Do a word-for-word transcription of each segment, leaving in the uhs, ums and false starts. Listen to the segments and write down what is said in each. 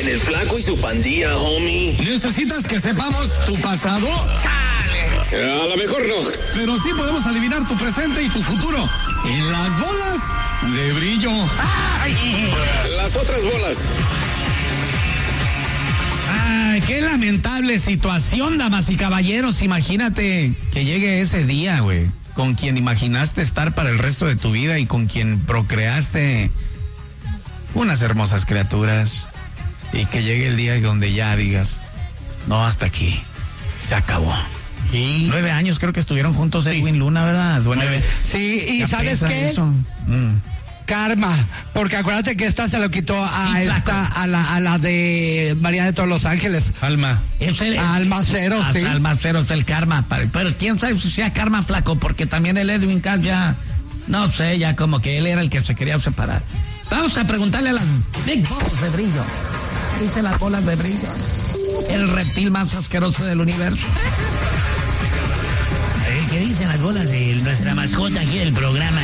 en el Flaco y su pandilla, homie. ¿Necesitas que sepamos tu pasado? A lo mejor no. Pero sí podemos adivinar tu presente y tu futuro en las bolas de brillo. ¡Ay! Las otras bolas. Ay, qué lamentable situación, damas y caballeros. Imagínate que llegue ese día, güey, con quien imaginaste estar para el resto de tu vida y con quien procreaste unas hermosas criaturas, y que llegue el día donde ya digas, no, hasta aquí, se acabó. Sí. Nueve años creo que estuvieron juntos, Edwin sí. Luna, ¿verdad? Nueve. Sí, y ¿sabes qué? Mm. Karma, porque acuérdate que esta se lo quitó a sí, esta, a la, a la de María de todos los Ángeles. Alma. Es el, es, Alma Cero, a, sí. Alma Cero es el karma, pero quién sabe si sea karma, Flaco, porque también el Edwin Cass ya, no sé, ya como que él era el que se quería separar. Vamos a preguntarle a las Big Balls de brillo. Dice las bolas de brillo. El reptil más asqueroso del universo. ¿Qué dicen las bolas de nuestra mascota aquí del programa?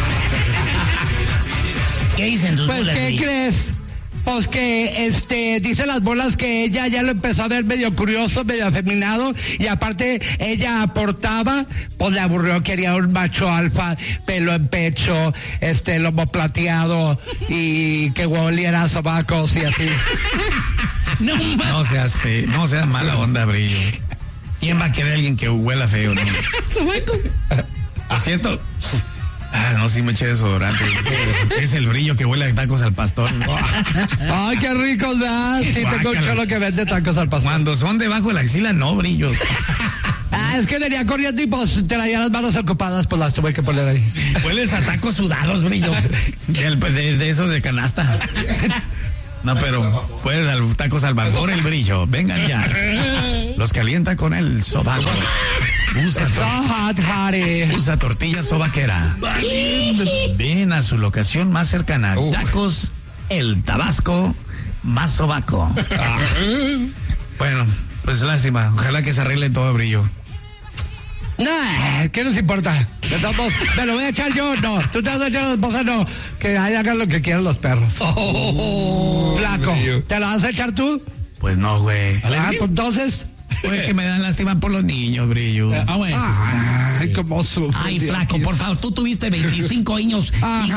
¿Qué dicen tus pues, bolas? Pues, ¿qué crees? Pues que, este, dicen las bolas que ella ya lo empezó a ver medio curioso, medio afeminado, y aparte ella aportaba, pues le aburrió, quería un macho alfa, pelo en pecho, este, lomo plateado, y que oliera a sobacos y así. No, no seas fe, no seas mala onda, brillo. ¿Quién va a querer a alguien que huela feo, no? Lo siento. Ah, no, sí me eché desodorante. Es el brillo que huele a tacos al pastor. Ay, qué rico, ¿verdad? Sí, tengo un cholo que vende tacos al pastor. Cuando son debajo de la axila, no, brillo. Ah, es que venía corriendo y pues traía las manos ocupadas, pues las tuve que poner ahí. Hueles a tacos sudados, brillo. De, de, de esos de canasta. No, pero puedes dar tacos al vapor, el brillo. Vengan ya. Los calienta con el sobaco. Usa, tor- Usa tortilla sobaquera. Ven a su locación más cercana. Tacos El Tabasco más sobaco. Bueno, pues lástima. Ojalá que se arregle todo, brillo. Nah, ¿qué nos importa? ¿Me lo voy a echar yo? No. ¿Tú te vas a echar a la esposa? No. Que hagan lo que quieran los perros. Oh, Flaco, brillo. ¿Te lo vas a echar tú? Pues no, güey. Ah, pues entonces... Pues que me dan lástima por los niños, brillo. Ah, bueno. Ay, cómo sufre. Ay, Flaco, por favor, tú tuviste veinticinco años.